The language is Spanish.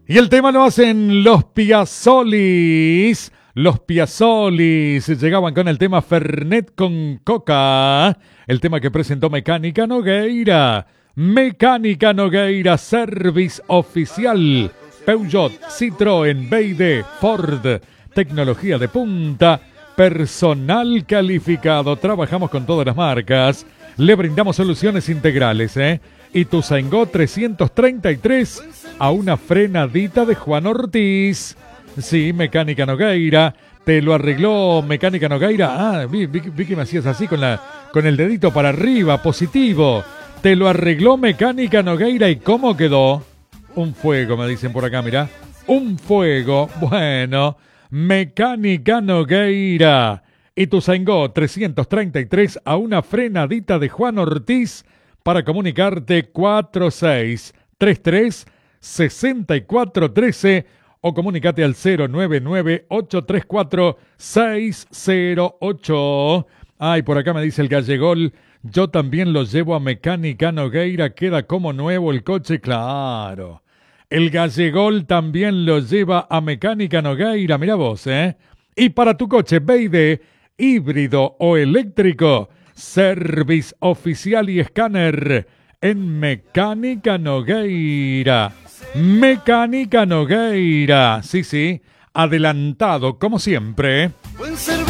Y el tema lo hacen los Piazzolis. Los Piazzolis llegaban con el tema Fernet con Coca. El tema que presentó Mecánica Nogueira. Mecánica Nogueira, service oficial. Peugeot, Citroën, BYD, Ford. Tecnología de punta. Personal calificado. Trabajamos con todas las marcas. Le brindamos soluciones integrales, Ituzaingó 333 a una frenadita de Juan Ortiz. Sí, Mecánica Nogueira. Te lo arregló Mecánica Nogueira. Vi que me hacías así con el dedito para arriba, positivo. Te lo arregló Mecánica Nogueira. ¿Y cómo quedó? Un fuego, me dicen por acá, mirá. Un fuego. Bueno, Mecánica Nogueira. Ituzaingó 333 a una frenadita de Juan Ortiz. Para comunicarte 4633-6413 o comunicate al 099-834-608. Ay, por acá me dice el Gallegol, yo también lo llevo a Mecánica Nogueira, queda como nuevo el coche, claro. El Gallegol también lo lleva a Mecánica Nogueira, mira vos, Y para tu coche BYD, híbrido o eléctrico, service oficial y escáner en Mecánica Nogueira. Mecánica Nogueira. Sí, adelantado como siempre.